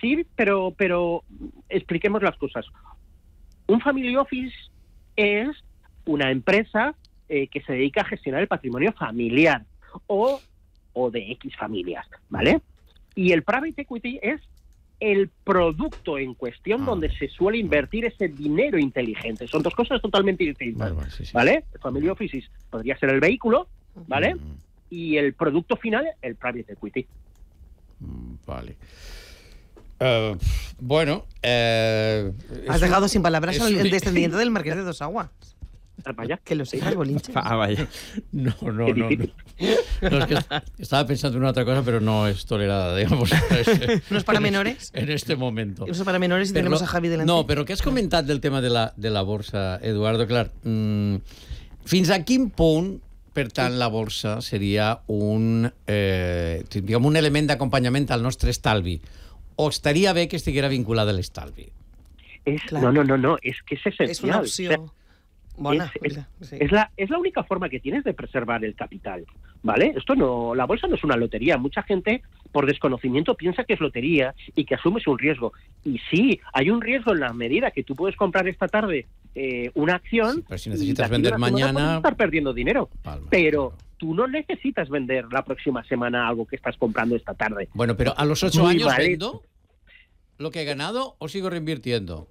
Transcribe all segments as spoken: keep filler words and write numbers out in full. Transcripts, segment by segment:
sí, pero, pero expliquemos las cosas. Un family office es una empresa eh, que se dedica a gestionar el patrimonio familiar o, o de X familias, ¿vale? Y el private equity es el producto en cuestión ah. donde se suele invertir ese dinero inteligente. Son dos cosas totalmente distintas, vale, sí, sí. ¿vale? El family office podría ser el vehículo, ¿vale? Mm. Y el producto final, el private equity. Vale. Uh, bueno... Uh, Has dejado un, sin palabras al un... descendiente del Marqués de Dos Aguas. Ah, vaya. Que lo sepas, Bolinche. Ah, vaya. No, no, no. No, no es que estaba pensando en otra cosa, pero no es tolerada, digamos. ¿No es para menores? En este momento. ¿No es para menores y pero tenemos lo, a Javi delante? No, però què has comentat del tema de la, de la borsa, Eduardo? Clar, mmm, fins a quin punt, per tant, la borsa seria un, eh, diguem, un element d'acompanyament al nostre estalvi? O estaria bé que estiguera vinculada a l'estalvi? Es, no, no, no, no, es que es esencial. Es una opción. O sea, Buena, es, es, sí. es, la, es la única forma que tienes de preservar el capital, ¿vale? Esto no, la bolsa no es una lotería. Mucha gente, por desconocimiento, piensa que es lotería y que asumes un riesgo. Y sí, hay un riesgo en la medida que tú puedes comprar esta tarde eh, una acción. Sí, pero si necesitas vender mañana, puedes estar perdiendo dinero. Palma, pero claro. Tú no necesitas vender la próxima semana algo que estás comprando esta tarde. Bueno, pero a los ocho Muy años mal. ¿Vendo lo que he ganado o sigo reinvirtiendo?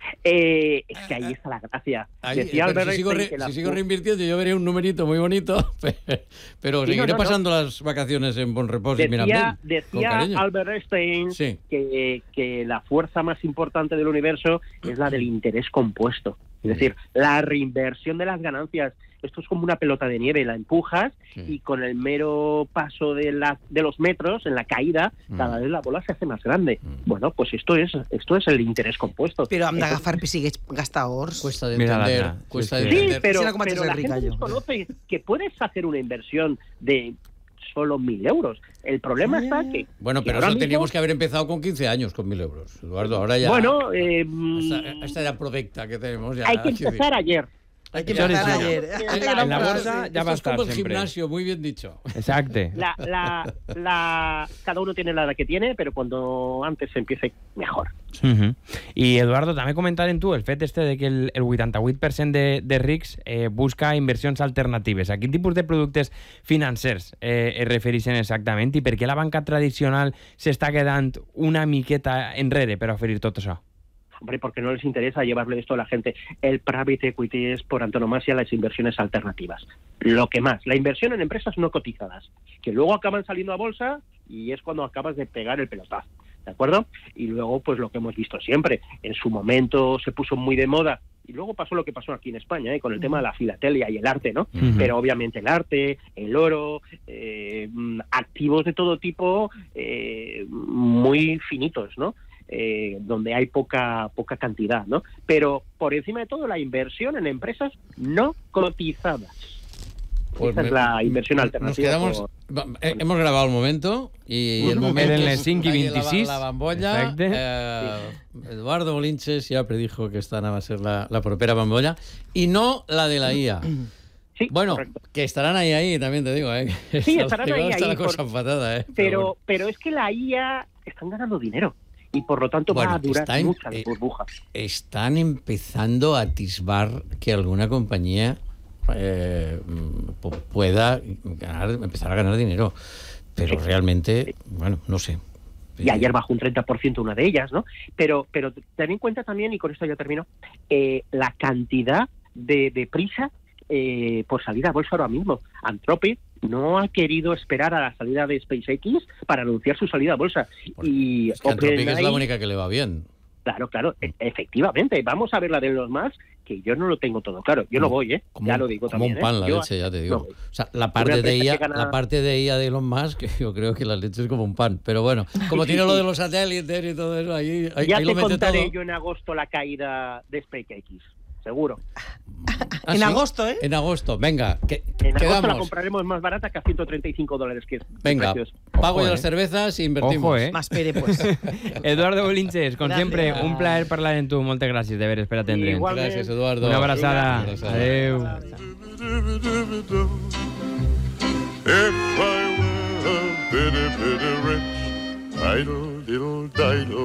Eh, es que ahí está la gracia. Ahí, Decía Albert si, sigo re, que la... si sigo reinvirtiendo, yo veré un numerito muy bonito, pero sí, seguiré no, no, pasando no. las vacaciones en buen reposo. Decía, y mira, decía Albert Einstein sí. que, que la fuerza más importante del universo es la del interés compuesto. Es decir, la reinversión de las ganancias. Esto es como una pelota de nieve, la empujas sí. y con el mero paso de, la, de los metros, en la caída, mm. cada vez la bola se hace más grande. Mm. Bueno, pues esto es esto es el interés compuesto. Pero hem d'agafar pessigues gastadors. Cuesta de entender. Sí, cuesta sí, de entender. Sí, pero, pero la gente desconoce que puedes hacer una inversión de solo mil euros. El problema sí. está que... Bueno, pero que eso mismo... teníamos que haber empezado con quince años, con mil euros. Eduardo, ahora ya... Bueno, eh... Esta, esta era provecta que tenemos ya. Hay que empezar ayer. Hay que empezar ayer. En la bolsa ya va a estar es como el siempre. Gimnasio, muy bien dicho. Exacte. La, la, la, cada uno tiene la edad que tiene, pero cuando antes se empiece, mejor. Uh-huh. I, Eduardo, també comentaren tu el fet este de que el, el vuitanta-vuit per cent de, de rics eh, busca inversions alternatives. A quin tipus de productes financers eh, es refereixen exactament i per què la banca tradicional s'està quedant una miqueta enrere per oferir tot això? Hombre, porque no les interesa llevarle esto a la gente. El private equity es por antonomasia las inversiones alternativas. Lo que más, la inversión en empresas no cotizadas, que luego acaban saliendo a bolsa y es cuando acabas de pegar el pelotazo, ¿de acuerdo? Y luego, pues lo que hemos visto siempre, en su momento se puso muy de moda, y luego pasó lo que pasó aquí en España, ¿eh? Con el tema de la filatelia y el arte, ¿no? Uh-huh. Pero obviamente el arte, el oro, eh, activos de todo tipo, eh, muy finitos, ¿no? Eh, donde hay poca poca cantidad, ¿no? Pero por encima de todo la inversión en empresas no cotizadas. Pues Esa me, es la inversión alternativa. Nos quedamos, por... hemos grabado el momento y el momento en les cinc i vint-i-sis. La, la bambolla. Eh, Eduardo Bolinches ya predijo que esta va a ser la, la propera bambolla y no la de la I A. Sí, bueno, correcto. Que estarán ahí, ahí, también te digo, ¿eh? Sí, estarán ahí, está ahí. la cosa por... empatada, ¿eh? Pero, pero, bueno. pero es que la I A están ganando dinero. Y por lo tanto bueno, va a durar en, mucha la eh, burbuja. Están empezando a atisbar que alguna compañía eh, pueda ganar, empezar a ganar dinero. Pero sí, realmente, sí. bueno, no sé. Y ayer bajó un treinta por ciento una de ellas, ¿no? Pero, pero ten en cuenta también, y con esto ya termino, eh, la cantidad de, de prisa eh, por salir a bolsa ahora mismo. Anthropic no ha querido esperar a la salida de SpaceX para anunciar su salida a bolsa. Bueno, y es que Anthropic es la única que le va bien. Claro, claro, e- efectivamente. Vamos a ver la de los más, que yo no lo tengo todo claro. Yo no voy, ¿eh? Como, ya lo digo como también. un pan ¿eh? la yo, leche, ya te digo. No, o sea, la parte de ella, gana... la parte de ella de Elon Musk, que yo creo que la leche es como un pan. Pero bueno, como sí, tiene sí, lo sí. de los satélites y todo eso, ahí, ahí, ya ahí te lo mete contaré todo. yo en agosto la caída de SpaceX. Seguro. ¿Ah, en sí? agosto, ¿eh? En agosto, venga. Que, en agosto quedamos. la compraremos más barata que a ciento treinta y cinco dólares. Que es venga, precios. pago Ojo, yo las eh. cervezas e invertimos. Ojo, eh. Más pere, pues. Eduardo Bolinches, com Gràcies. sempre, un plaer parlar amb tu. Moltes gràcies de veres per atendre'ns. Igualment. Gràcies, Eduardo. Una abraçada. Una abraçada. Adéu. If I were a bitty, bitty rich, idle, diddle, diddle.